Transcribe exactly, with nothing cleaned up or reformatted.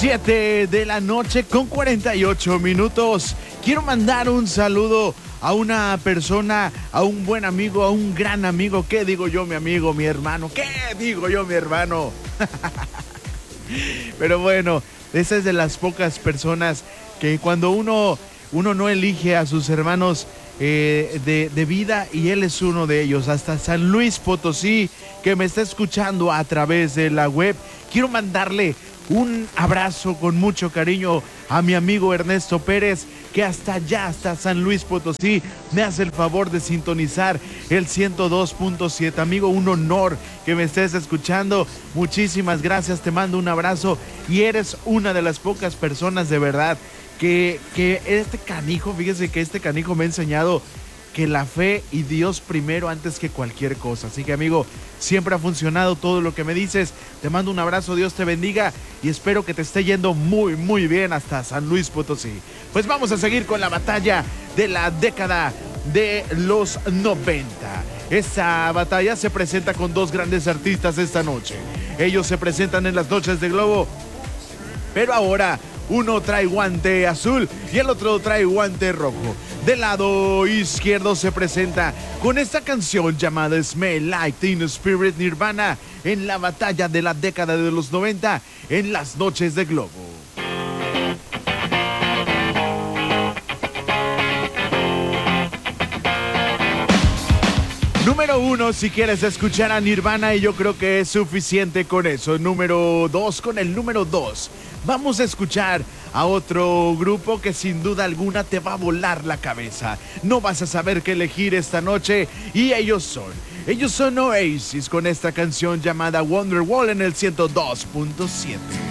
siete de la noche con cuarenta y ocho minutos. Quiero mandar un saludo a una persona, a un buen amigo, a un gran amigo. ¿Qué digo yo, mi amigo, mi hermano? ¿Qué digo yo, mi hermano? Pero bueno, esa es de las pocas personas que cuando uno, uno no elige a sus hermanos eh, de, de vida, y él es uno de ellos, hasta San Luis Potosí, que me está escuchando a través de la web. Quiero mandarle un abrazo con mucho cariño a mi amigo Ernesto Pérez, que hasta allá, hasta San Luis Potosí, me hace el favor de sintonizar el ciento dos punto siete. Amigo, un honor que me estés escuchando. Muchísimas gracias, te mando un abrazo, y eres una de las pocas personas de verdad que, que este canijo, fíjese que este canijo me ha enseñado que la fe y Dios primero antes que cualquier cosa. Así que, amigo, siempre ha funcionado todo lo que me dices. Te mando un abrazo, Dios te bendiga, y espero que te esté yendo muy, muy bien hasta San Luis Potosí. Pues vamos a seguir con la batalla de la década de los noventa. Esta batalla se presenta con dos grandes artistas esta noche. Ellos se presentan en las noches de Globo, pero ahora uno trae guante azul y el otro trae guante rojo. Del lado izquierdo se presenta con esta canción llamada Smell Like Teen Spirit, Nirvana, en la batalla de la década de los noventa en las noches de Globo. Número uno, si quieres escuchar a Nirvana, y yo creo que es suficiente con eso. Número dos, con el número dos, vamos a escuchar a otro grupo que sin duda alguna te va a volar la cabeza. No vas a saber qué elegir esta noche, y ellos son, ellos son Oasis con esta canción llamada Wonderwall en el ciento dos punto siete.